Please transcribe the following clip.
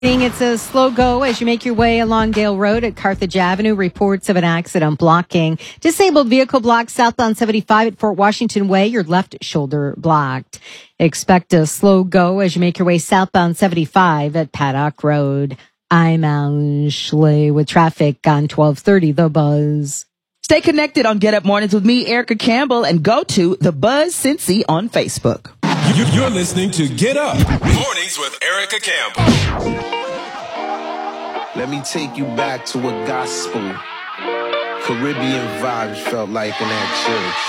It's a slow go as you make your way along Dale Road at Carthage Avenue. Reports of an accident blocking disabled vehicle blocked southbound 75 at Fort Washington Way. Your left shoulder blocked. Expect a slow go as you make your way southbound 75 at Paddock Road. I'm Ashley with traffic on 1230 The Buzz. Stay connected on Get Up Mornings with me, Erica Campbell, and go to The Buzz Cincy on Facebook. You're listening to Get Up Mornings with Erica Campbell. Let me take you back to what gospel, Caribbean vibes felt like in that church.